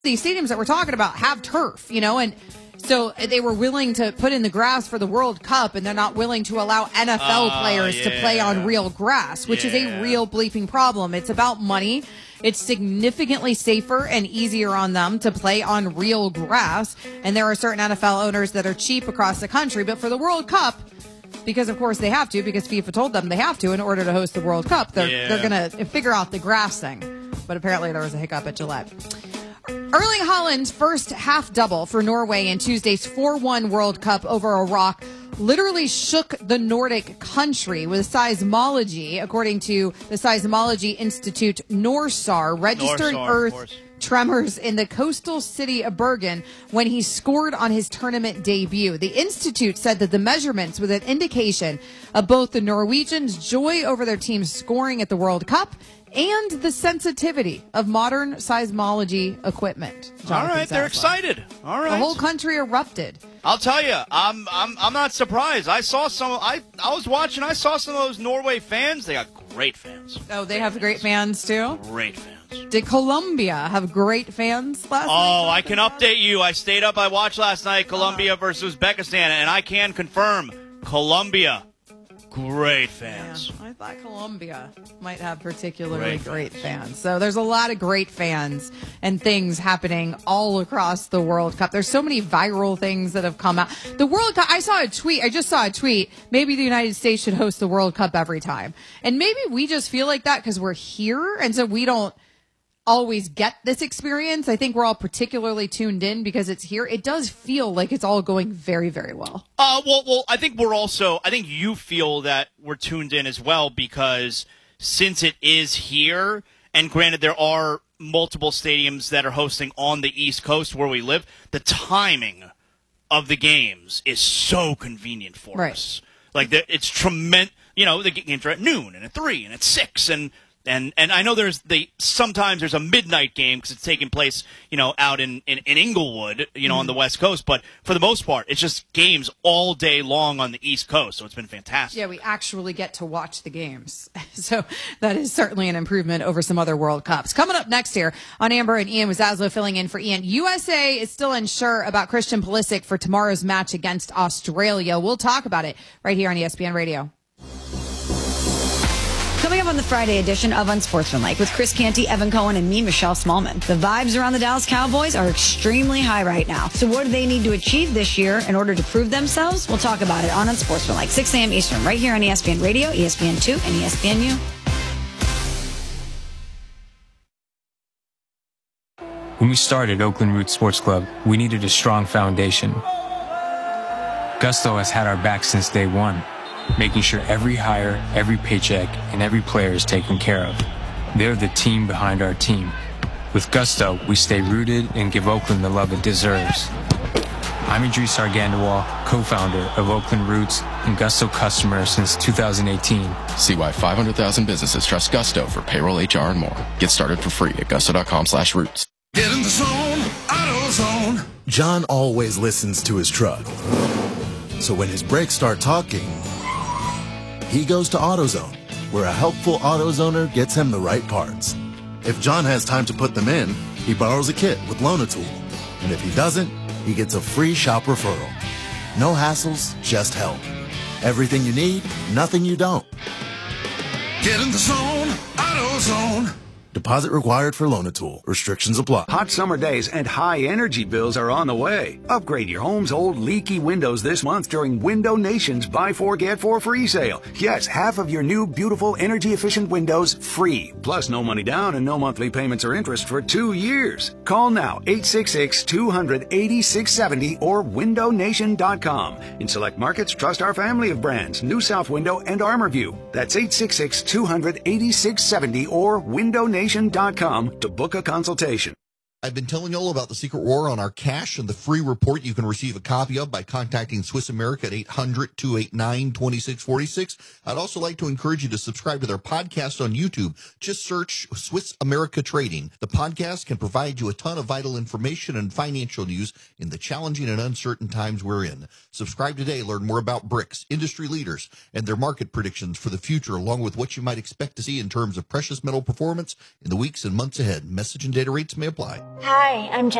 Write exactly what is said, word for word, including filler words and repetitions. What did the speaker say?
these stadiums that we're talking about have turf, you know, and so they were willing to put in the grass for the World Cup, and they're not willing to allow N F L uh, players yeah. to play on real grass, which yeah. is a real bleeping problem. It's about money. It's significantly safer and easier on them to play on real grass, and there are certain N F L owners that are cheap across the country, but for the World Cup, because of course they have to, because FIFA told them they have to in order to host the World Cup, they're, yeah. they're going to figure out the grass thing. But apparently there was a hiccup at Gillette. Erling Haaland's first half double for Norway in Tuesday's four one World Cup over Iraq literally shook the Nordic country with seismology, according to the Seismology Institute NORSAR, registered NORSAR, earth tremors in the coastal city of Bergen when he scored on his tournament debut. The Institute said that the measurements was an indication of both the Norwegians' joy over their team's scoring at the World Cup and the sensitivity of modern seismology equipment. Jonathan All right, they're Zaslow. excited. All right, The whole country erupted. I'll tell you, I'm I'm I'm not surprised. I saw some. I I was watching. I saw some of those Norway fans. They got great fans. Oh, they have great fans too? Great fans. Did Colombia have great fans last night? Oh, I can update you. I stayed up. I watched last night Colombia versus Uzbekistan, and I can confirm Colombia. Great fans. Yeah, I thought Colombia might have particularly Great great fans. So there's a lot of great fans and things happening all across the World Cup. There's so many viral things that have come out. The World Cup, I saw a tweet, I just saw a tweet, maybe the United States should host the World Cup every time. And maybe we just feel like that because we're here, and so we don't always get this experience. I think we're all particularly tuned in because it's here. It does feel like it's all going very, very well. Uh, well, well, I think we're also, I think you feel that we're tuned in as well because since it is here, and granted there are multiple stadiums that are hosting on the East Coast where we live, the timing of the games is so convenient for Right. us. Like, the, it's tremendous. You know, the games are at noon and at three and at six and And and I know there's the sometimes there's a midnight game because it's taking place, you know, out in, in, in Inglewood, you know, mm-hmm. on the West Coast. But for the most part, it's just games all day long on the East Coast. So it's been fantastic. Yeah, we actually get to watch the games. So that is certainly an improvement over some other World Cups. Coming up next here on Amber and Ian with Zaslow filling in for Ian. U S A is still unsure about Christian Pulisic for tomorrow's match against Australia. We'll talk about it right here on E S P N Radio. Coming up on the Friday edition of Unsportsmanlike with Chris Canty, Evan Cohen, and me, Michelle Smallman. The vibes around the Dallas Cowboys are extremely high right now. So what do they need to achieve this year in order to prove themselves? We'll talk about it on Unsportsmanlike, six a.m. Eastern, right here on E S P N Radio, E S P N two, and E S P N U. When we started Oakland Roots Sports Club, we needed a strong foundation. Gusto has had our back since day one, making sure every hire, every paycheck, and every player is taken care of. They're the team behind our team. With Gusto, we stay rooted and give Oakland the love it deserves. I'm Idris Argandawal, co-founder of Oakland Roots and Gusto customer since two thousand eighteen. See why five hundred thousand businesses trust Gusto for payroll, H R, and more. Get started for free at gusto.com slash roots. Get in the zone, AutoZone. John always listens to his truck. So when his brakes start talking, he goes to AutoZone, where a helpful AutoZoner gets him the right parts. If John has time to put them in, he borrows a kit with Loan-A-Tool. And if he doesn't, he gets a free shop referral. No hassles, just help. Everything you need, nothing you don't. Get in the zone, AutoZone. Deposit required for Loan-A-Tool. Restrictions apply. Hot summer days and high energy bills are on the way. Upgrade your home's old leaky windows this month during Window Nation's Buy Four, Get Four free sale. Yes, half of your new, beautiful, energy-efficient windows free. Plus no money down and no monthly payments or interest for two years. Call now, eight six six, two hundred, eighty-six seventy or window nation dot com. In select markets, trust our family of brands, New South Window and ArmorView. That's eight six six, two hundred, eighty-six seventy or window nation dot com to book a consultation. I've been telling you all about the Secret War on our cash and the free report you can receive a copy of by contacting Swiss America at eight hundred, two eight nine, two six four six. I'd also like to encourage you to subscribe to their podcast on YouTube. Just search Swiss America Trading. The podcast can provide you a ton of vital information and financial news in the challenging and uncertain times we're in. Subscribe today. Learn more about bricks, industry leaders, and their market predictions for the future, along with what you might expect to see in terms of precious metal performance in the weeks and months ahead. Message and data rates may apply. Hi, I'm Jen.